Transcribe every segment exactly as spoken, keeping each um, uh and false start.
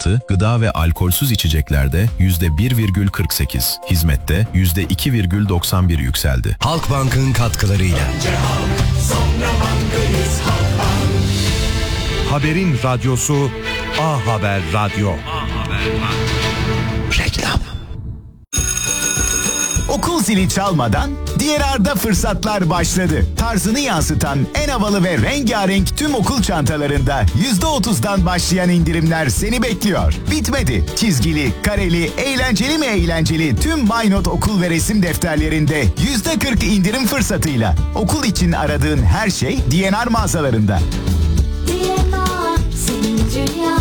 altı, gıda ve alkolsüz içeceklerde yüzde bir virgül kırk sekiz, hizmette yüzde iki virgül doksan bir yükseldi. Halkbank'ın katkılarıyla. Önce halk, sonra bankayız, Halkbank. Haberin radyosu A Haber Radyo. A Haber Radyo. Reklam. Okul zili çalmadan diğer arda fırsatlar başladı. Tarzını yansıtan en havalı ve rengarenk tüm okul çantalarında yüzde otuzdan başlayan indirimler seni bekliyor. Bitmedi. Çizgili, kareli, eğlenceli mi eğlenceli tüm MyNote okul ve resim defterlerinde yüzde kırk indirim fırsatıyla. Okul için aradığın her şey D N R mağazalarında. D N R, senin dünya.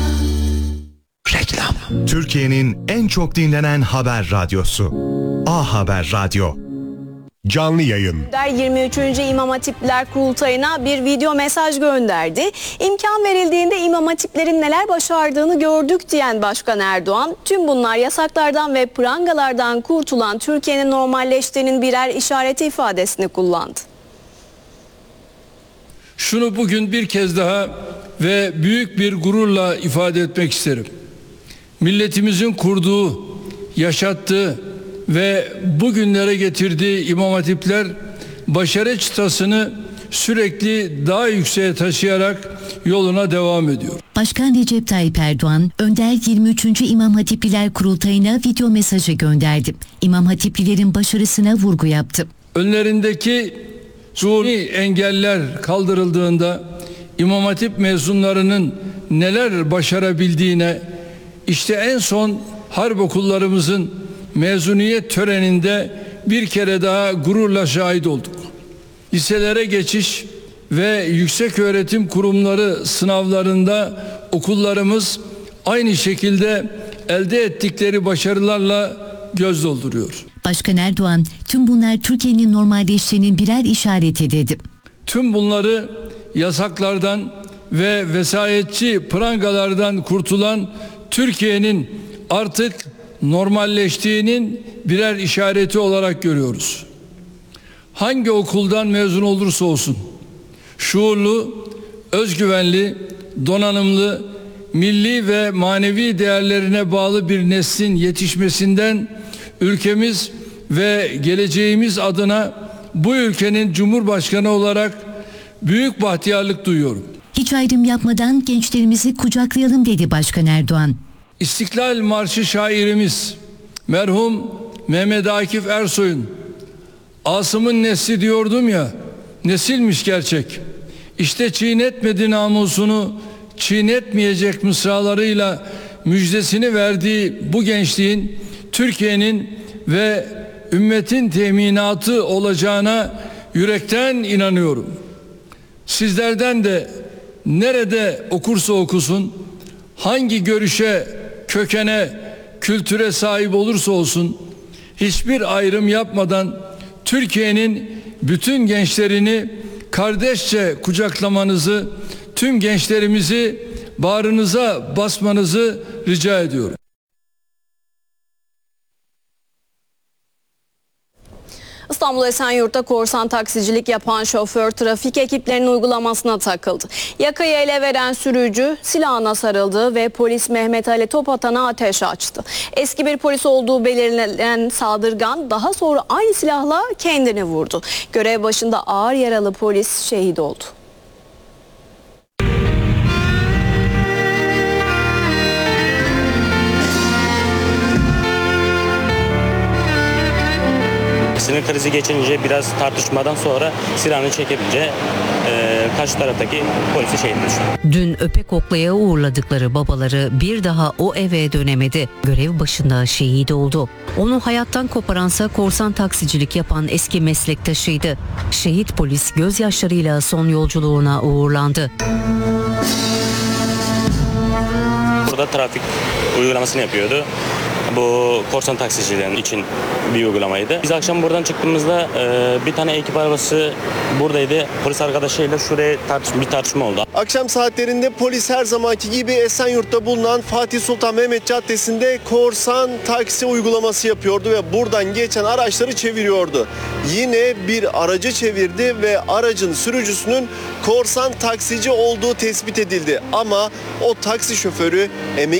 Reklam. Türkiye'nin en çok dinlenen haber radyosu. A Haber Radyo. Canlı yayın. yirmi üçüncü İmam Hatipler Kurultayı'na bir video mesaj gönderdi. İmkan verildiğinde İmam Hatiplerin neler başardığını gördük diyen Başkan Erdoğan, tüm bunlar yasaklardan ve prangalardan kurtulan Türkiye'nin normalleştiğinin birer işareti ifadesini kullandı. Şunu bugün bir kez daha ve büyük bir gururla ifade etmek isterim. Milletimizin kurduğu, yaşattığı ve bugünlere getirdiği İmam Hatipler başarı çıtasını sürekli daha yükseğe taşıyarak yoluna devam ediyor. Başkan Recep Tayyip Erdoğan, Önder yirmi üçüncü İmam Hatipliler Kurultayı'na video mesajı gönderdi. İmam Hatiplilerin başarısına vurgu yaptı. Önlerindeki suni engeller kaldırıldığında İmam Hatip mezunlarının neler başarabildiğine, işte en son harp okullarımızın mezuniyet töreninde bir kere daha gururla şahit olduk. Liselere geçiş ve yükseköğretim kurumları sınavlarında okullarımız aynı şekilde elde ettikleri başarılarla göz dolduruyor. Başkan Erdoğan, tüm bunlar Türkiye'nin normalleştiğinin birer işareti dedi. Tüm bunları yasaklardan ve vesayetçi prangalardan kurtulan Türkiye'nin artık normalleştiğinin birer işareti olarak görüyoruz. Hangi okuldan mezun olursa olsun, şuurlu, özgüvenli, donanımlı, milli ve manevi değerlerine bağlı bir neslin yetişmesinden ülkemiz ve geleceğimiz adına bu ülkenin Cumhurbaşkanı olarak büyük bahtiyarlık duyuyorum. Hiç ayrım yapmadan gençlerimizi kucaklayalım dedi Başkan Erdoğan. İstiklal Marşı şairimiz merhum Mehmet Akif Ersoy'un Asım'ın nesli diyordum ya, nesilmiş gerçek. İşte çiğnetmedi namusunu, çiğnetmeyecek mısralarıyla müjdesini verdiği bu gençliğin Türkiye'nin ve ümmetin teminatı olacağına yürekten inanıyorum. Sizlerden de nerede okursa okusun, hangi görüşe, kökene, kültüre sahip olursa olsun, hiçbir ayrım yapmadan Türkiye'nin bütün gençlerini kardeşçe kucaklamanızı, tüm gençlerimizi bağrınıza basmanızı rica ediyorum. İstanbul Esenyurt'ta korsan taksicilik yapan şoför trafik ekiplerinin uygulamasına takıldı. Yakayı ele veren sürücü silahına sarıldı ve polis Mehmet Ali Topatan'a ateş açtı. Eski bir polis olduğu belirlenen saldırgan daha sonra aynı silahla kendini vurdu. Görev başında ağır yaralı polis şehit oldu. Sinir krizi geçirince biraz tartışmadan sonra silahını çekince e, karşı taraftaki polisi şehit düştü. Dün Öpekokla'ya uğurladıkları babaları bir daha o eve dönemedi. Görev başında şehit oldu. Onu hayattan koparansa korsan taksicilik yapan eski meslektaşıydı. Şehit polis gözyaşlarıyla son yolculuğuna uğurlandı. Burada trafik uygulamasını yapıyordu. Bu korsan taksicilerin için bir uygulamaydı. Biz akşam buradan çıktığımızda e, bir tane ekip arabası buradaydı. Polis arkadaşıyla şuraya tartış- bir tartışma oldu. Akşam saatlerinde polis her zamanki gibi Esenyurt'ta bulunan Fatih Sultan Mehmet Caddesi'nde korsan taksi uygulaması yapıyordu ve buradan geçen araçları çeviriyordu. Yine bir aracı çevirdi ve aracın sürücüsünün korsan taksici olduğu tespit edildi. Ama o taksi şoförü emekli